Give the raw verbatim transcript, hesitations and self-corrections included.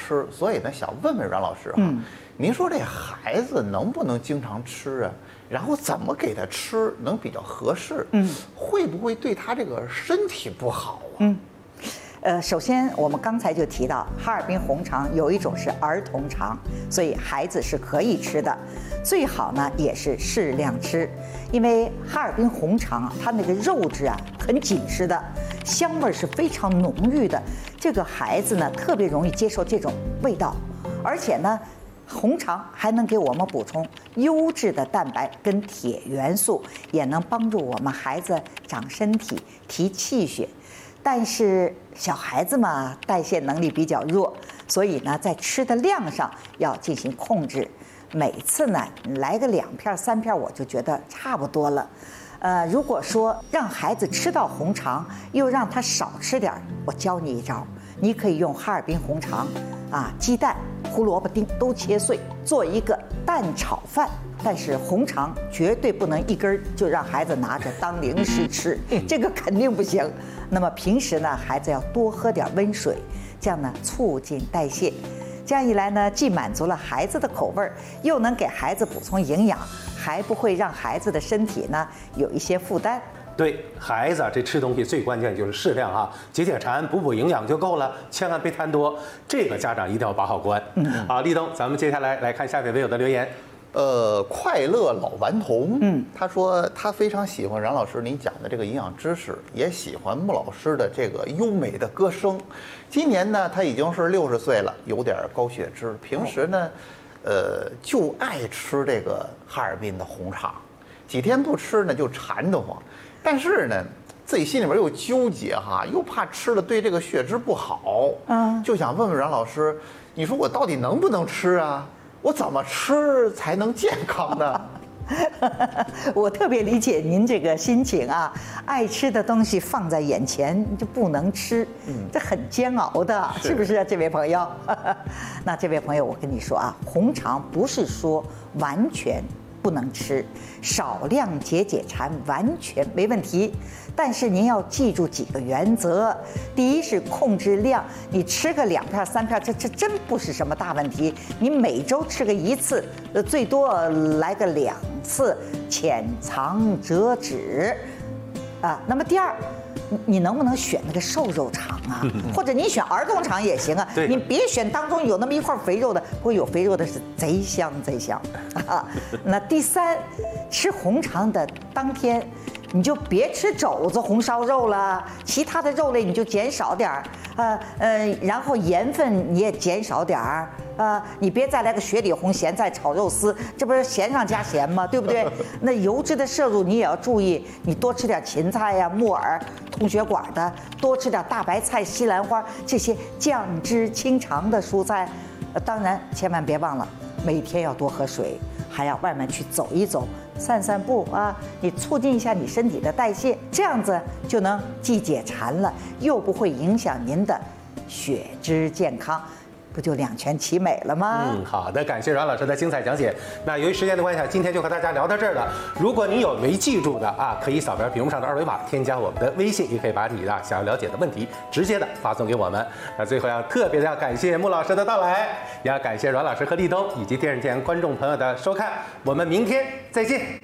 吃，所以呢想问问阮老师哈，嗯、您说这孩子能不能经常吃啊？然后怎么给他吃能比较合适？嗯，会不会对他这个身体不好啊？嗯。 呃，首先我们刚才就提到，哈尔滨红肠有一种是儿童肠，所以孩子是可以吃的，最好呢也是适量吃，因为哈尔滨红肠啊，它那个肉质啊很紧实的，香味是非常浓郁的，这个孩子呢特别容易接受这种味道，而且呢，红肠还能给我们补充优质的蛋白跟铁元素，也能帮助我们孩子长身体、提气血。但是小孩子嘛，代谢能力比较弱，所以呢，在吃的量上要进行控制。每次呢，来个两片三片，我就觉得差不多了。呃，如果说让孩子吃到红肠，又让他少吃点，我教你一招，你可以用哈尔滨红肠，啊，鸡蛋、胡萝卜丁都切碎，做一个蛋炒饭。但是红肠绝对不能一根就让孩子拿着当零食吃，这个肯定不行。那么平时呢，孩子要多喝点温水，这样呢促进代谢。这样一来呢，既满足了孩子的口味，又能给孩子补充营养，还不会让孩子的身体呢有一些负担。 对孩子啊，这吃东西最关键就是适量啊，解解馋、补补营养就够了，千万别贪多。这个家长一定要把好关。嗯，好，立冬，咱们接下来来看下面网友的留言。 呃，快乐老顽童，嗯，他说他非常喜欢阮老师您讲的这个营养知识，也喜欢穆老师的这个优美的歌声。今年呢，他已经是六十岁了，有点高血脂，平时呢，呃，就爱吃这个哈尔滨的红肠，几天不吃呢就馋得慌，但是呢，自己心里边又纠结哈，又怕吃了对这个血脂不好，嗯，就想问问阮老师，你说我到底能不能吃啊？我怎么吃才能健康呢？ 我特别理解您这个心情啊，爱吃的东西放在眼前就不能吃，嗯，这很煎熬的，是不是啊，这位朋友？那这位朋友，我跟你说啊，红肠不是说完全不能吃，少量解解馋完全没问题。但是您要记住几个原则，第一是控制量，你吃个两片三片，这这真不是什么大问题。你每周吃个一次，呃，最多来个两次，浅尝辄止，啊。那么第二，你能不能选那个瘦肉肠啊？或者你选儿童肠也行啊，你别选当中有那么一块肥肉的，不过有肥肉的是贼香贼香啊。那第三，吃红肠的当天，你就别吃肘子、红烧肉了，其他的肉类你就减少点儿，呃呃，然后盐分你也减少点儿，啊、呃，你别再来个雪里红咸菜炒肉丝，这不是咸上加咸吗？对不对？那油脂的摄入你也要注意，你多吃点芹菜呀、木耳、通血管的，多吃点大白菜、西兰花这些降脂清肠的蔬菜，呃，当然千万别忘了每天要多喝水，还要外面去走一走。散散步啊，你促进一下你身体的代谢，这样子就能既解馋了，又不会影响您的血脂健康，不就两全其美了吗？ 嗯，好的，感谢阮老师的精彩讲解。那由于时间的关系，今天就和大家聊到这儿了。如果您有没记住的啊，可以扫描屏幕上的二维码，添加我们的微信，也可以把你的想要了解的问题直接的发送给我们。那最后要特别的要感谢穆老师的到来，也要感谢阮老师和立冬以及电视前观众朋友的收看。我们明天再见。